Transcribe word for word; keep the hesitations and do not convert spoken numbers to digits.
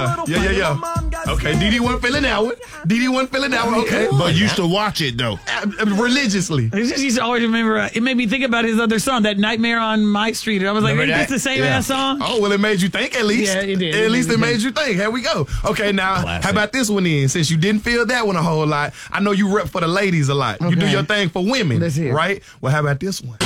yeah, yeah, yeah, yeah. Okay, Dee Dee wasn't feeling that one. Dee Dee wasn't feeling that one. Okay, but used to watch it though, uh, religiously. I just used to always remember. Uh, it made me think about his other song, that Nightmare on My Street. I was like, ain't this the same yeah. ass song? Oh well, it made you think at least. Yeah, it did. At it least did. it made you think. Here we go. Okay, now Classic. how about this one then? Since you didn't feel that one a whole lot, I know you rep for the ladies a lot. You do Okay. your thing for women, Let's hear it. right? Well, how about this one?